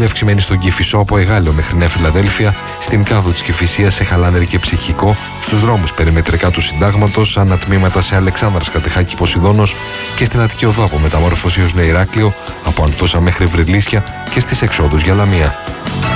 πολύ αυξημένη στον Κηφισό από Εγάλεο μέχρι Νέα Φιλαδέλφια, στην Κάδο της Κηφισίας σε Χαλάνδρη και Ψυχικό, στους δρόμους περιμετρικά του Συντάγματος, ανατμήματα σε Αλεξάνδρας, Κατεχάκη, Ποσειδώνος και στην Αττική Οδό από Μεταμόρφωση ως Νέο Ηράκλειο, από Ανθούσα μέχρι Βρυλίσια και στις εξόδους για Λαμία.